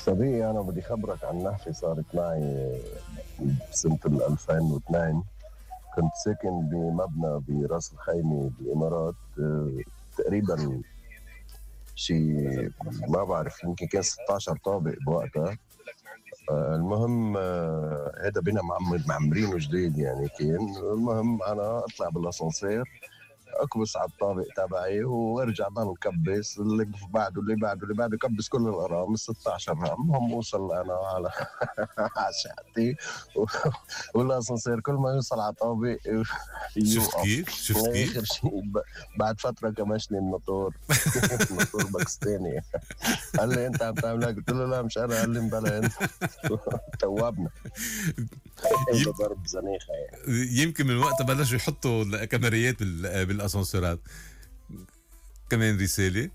صديقي أنا بدي خبرك عن نحفة صارت معي بسنة 2002. كنت ساكن بمبنى براس الخيمة بالإمارات. تقريبا شيء ما بعرف، يمكن كان 16 طابق بوقتها. المهم هذا بنا معمرين جديد يعني. كان المهم أنا أطلع بالأسانسير، اكبس على الطابق تبعي وارجع ضل كبس اللي بعده اللي بعده اللي بعده، كبس كل الارقام ال 16 رقم. هم اوصل انا على على شقتي والاسانسير كل ما يوصل على طابق يوقف. شفت كيف اخر شيء بعد فتره كمشني الموتور. الموتور باكستاني. قال لي انت عم تعملها؟ قلت له لا مش انا. قال لي بلا انت. توابنا. هذا ضرب زنيخه يعني. يمكن من وقت بلشوا يحطوا كاميريات بالاسانسيرات. كمان رسالة.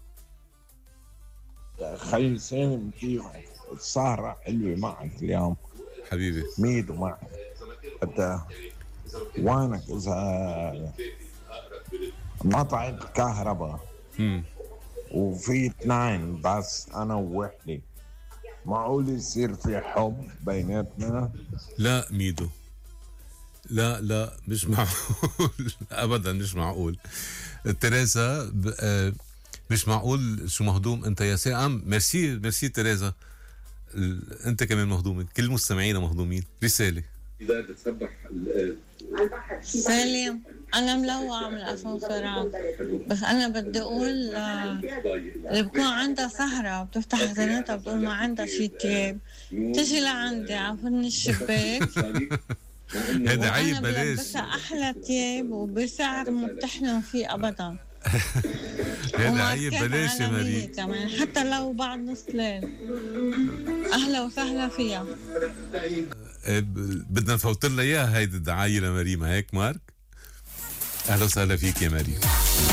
خلي سالم كيف السهرة حلوة معك اليوم حبيبي ميدو معك. انت وينك اذا انقطعت الكهرباء وفي 2 بس انا ووحدي، معقول يصير في حب بيناتنا؟ لا ميدو، لا مش معقول. ابدا مش معقول. تريزا مش معقول. شو مهضوم انت يا سام. ميرسي تريزا. انت كمان مهضومة. كل المستمعين مهضومين. رسالة. اذا بتسبح سالم أنا ملوعة من الأسانسيرات، بس أنا بدي أقول اللي بكون عندها سهرة بتفتح زناتها بتقول ما عندها شي تياب تجي لعندي عفن الشباك. هذا عيب بلاش. بس أحلى تياب وبسعر ما بتحلم فيه أبدا. هذا عيب بلاش يا مريم. كمان حتى لو بعد نص ليل أهلا وسهلا فيها. بدنا نفوت لها اياها هيدي الدعايه لمريم. هيك مارك. اهلا وسهلا فيك يا مريم.